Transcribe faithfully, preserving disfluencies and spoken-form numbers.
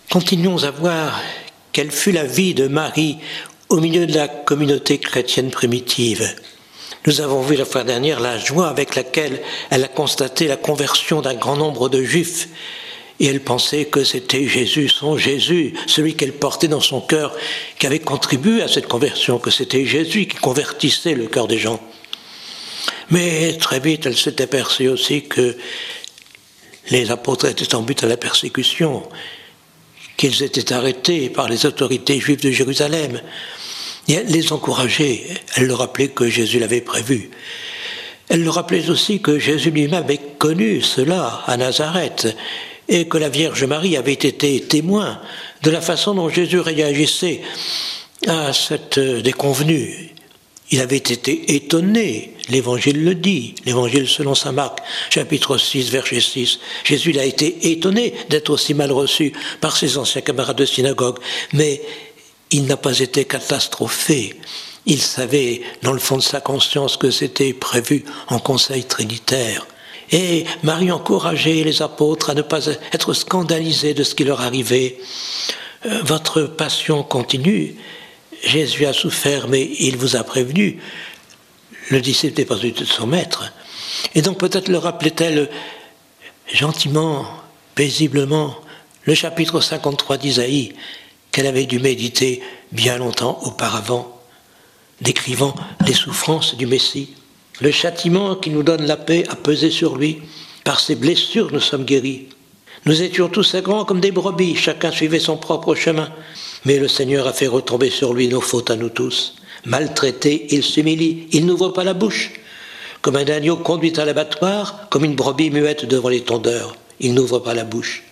Continuons à voir quelle fut la vie de Marie au milieu de la communauté chrétienne primitive. Nous avons vu la fois dernière la joie avec laquelle elle a constaté la conversion d'un grand nombre de Juifs. Et elle pensait que c'était Jésus, son Jésus, celui qu'elle portait dans son cœur, qui avait contribué à cette conversion, que c'était Jésus qui convertissait le cœur des gens. Mais très vite, elle s'est aperçue aussi que les apôtres étaient en but à la persécution, qu'ils étaient arrêtés par les autorités juives de Jérusalem. Et elle les encourageait, elle leur rappelait que Jésus l'avait prévu. Elle leur rappelait aussi que Jésus lui-même avait connu cela à Nazareth, et que la Vierge Marie avait été témoin de la façon dont Jésus réagissait à cette déconvenue. Il avait été étonné, l'Évangile le dit, l'Évangile selon saint Marc, chapitre six, verset six. Jésus a été étonné d'être aussi mal reçu par ses anciens camarades de synagogue, mais il n'a pas été catastrophé. Il savait, dans le fond de sa conscience, que c'était prévu en conseil trinitaire. Et Marie encourageait les apôtres à ne pas être scandalisés de ce qui leur arrivait. Euh, votre passion continue. Jésus a souffert, mais il vous a prévenu. Le disciple n'est pas au-dessus de son maître. Et donc peut-être le rappelait-elle gentiment, paisiblement, le chapitre cinquante-trois d'Isaïe, qu'elle avait dû méditer bien longtemps auparavant, décrivant les souffrances du Messie. Le châtiment qui nous donne la paix a pesé sur lui. Par ses blessures, nous sommes guéris. Nous étions tous grands comme des brebis, chacun suivait son propre chemin. Mais le Seigneur a fait retomber sur lui nos fautes à nous tous. Maltraité, il s'humilie, il n'ouvre pas la bouche. Comme un agneau conduit à l'abattoir, comme une brebis muette devant les tondeurs, il n'ouvre pas la bouche.